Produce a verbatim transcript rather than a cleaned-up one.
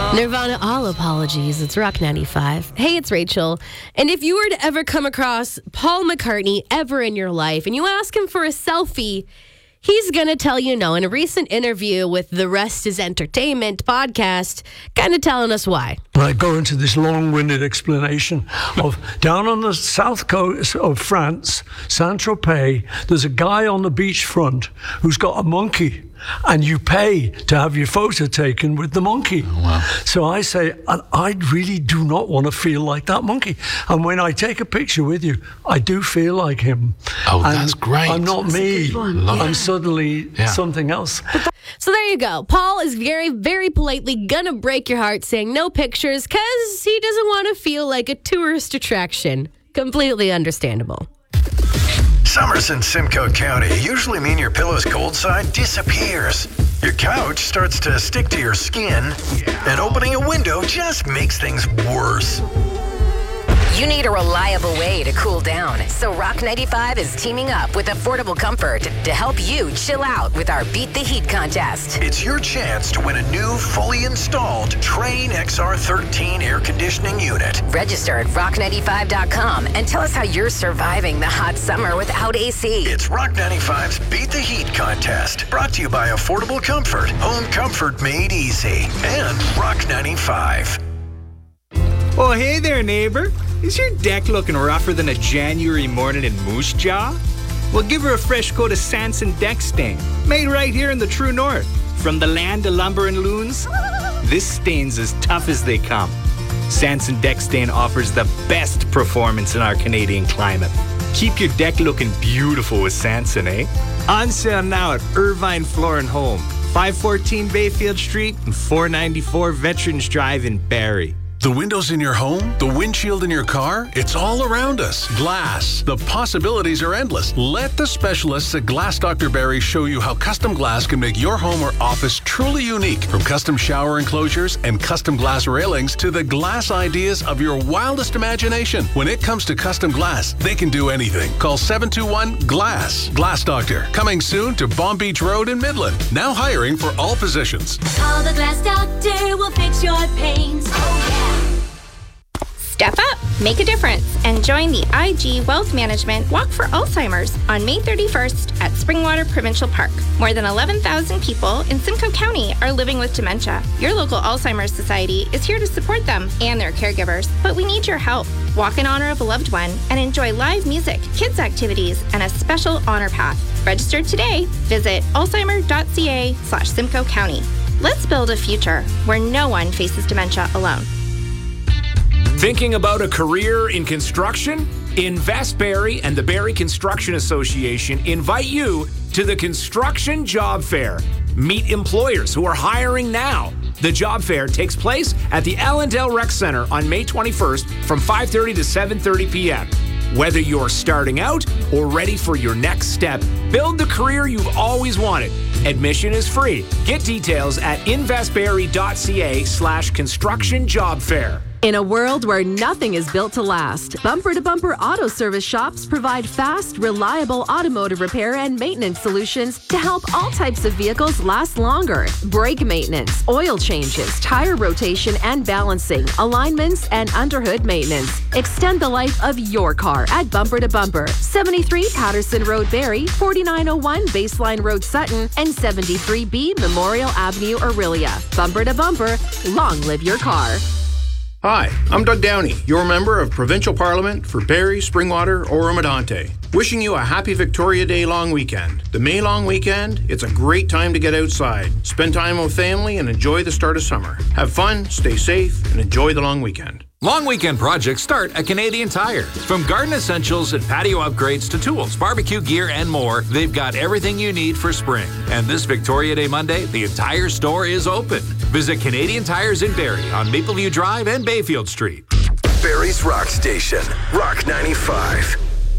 Nirvana, all apologies. It's Rock ninety-five. Hey, it's Rachel. And if you were to ever come across Paul McCartney ever in your life and you ask him for a selfie, he's going to tell you no. In a recent interview with The Rest is Entertainment podcast, kind of telling us why. I go into this long-winded explanation of down on the south coast of France, Saint-Tropez, there's a guy on the beachfront who's got a monkey, and you pay to have your photo taken with the monkey. Oh, wow. So I say, I really do not want to feel like that monkey. And when I take a picture with you, I do feel like him. Oh, and that's great. I'm not That's me. I'm it. suddenly Yeah. something else. So there you go. Paul is very, very politely gonna break your heart saying no pictures because he doesn't want to feel like a tourist attraction. Completely understandable. Summers in Simcoe County usually mean your pillow's cold side disappears. Your couch starts to stick to your skin, and opening a window just makes things worse. You need a reliable way to cool down, so Rock ninety-five is teaming up with Affordable Comfort to help you chill out with our Beat the Heat contest. It's your chance to win a new, fully installed Trane X R thirteen air conditioning unit. Register at rock ninety-five dot com and tell us how you're surviving the hot summer without A C. It's Rock ninety-five's Beat the Heat contest, brought to you by Affordable Comfort, home comfort made easy, and Rock ninety-five. Oh, hey there, neighbor. Is your deck looking rougher than a January morning in Moose Jaw? Well, give her a fresh coat of Sanson Deck Stain, made right here in the true north. From the land of lumber and loons, this stain's as tough as they come. Sanson Deck Stain offers the best performance in our Canadian climate. Keep your deck looking beautiful with Sanson, eh? On sale now at Irvine Floor and Home, five fourteen Bayfield Street and four ninety-four Veterans Drive in Barrie. The windows in your home, the windshield in your car, it's all around us. Glass. The possibilities are endless. Let the specialists at Glass Doctor Barry show you how custom glass can make your home or office truly unique. From custom shower enclosures and custom glass railings to the glass ideas of your wildest imagination. When it comes to custom glass, they can do anything. Call seven two one GLASS. Glass Doctor. Coming soon to Bomb Beach Road in Midland. Now hiring for all positions. Call the Glass Doctor, will fix your pains. Oh, yeah. Step up, make a difference, and join the I G Wealth Management Walk for Alzheimer's on May thirty-first at Springwater Provincial Park. More than eleven thousand people in Simcoe County are living with dementia. Your local Alzheimer's Society is here to support them and their caregivers, but we need your help. Walk in honor of a loved one and enjoy live music, kids activities, and a special honor path. Register today. Visit alzheimer.ca slash Simcoe County. Let's build a future where no one faces dementia alone. Thinking about a career in construction? Invest Barrie and the Barrie Construction Association invite you to the Construction Job Fair. Meet employers who are hiring now. The job fair takes place at the Allendale Rec Center on May twenty-first from five thirty to seven thirty p.m. Whether you're starting out or ready for your next step, build the career you've always wanted. Admission is free. Get details at investbarrie.ca slash construction job fair. In a world where nothing is built to last, Bumper to Bumper Auto Service shops provide fast, reliable automotive repair and maintenance solutions to help all types of vehicles last longer. Brake maintenance, oil changes, tire rotation and balancing, alignments, and underhood maintenance. Extend the life of your car at Bumper to Bumper, seventy-three Patterson Road, Barrie, forty-nine oh one Baseline Road, Sutton, and seventy-three B Memorial Avenue, Orillia. Bumper to Bumper, long live your car. Hi, I'm Doug Downey, your member of Provincial Parliament for Barrie, Springwater, Oro-Medonte. Wishing you a happy Victoria Day long weekend. The May long weekend, it's a great time to get outside, spend time with family, and enjoy the start of summer. Have fun, stay safe, and enjoy the long weekend. Long weekend projects start at Canadian Tire. From garden essentials and patio upgrades to tools, barbecue gear, and more, they've got everything you need for spring. And this Victoria Day Monday, the entire store is open. Visit Canadian Tires in Barrie on Mapleview Drive and Bayfield Street. Barrie's Rock Station, Rock ninety-five.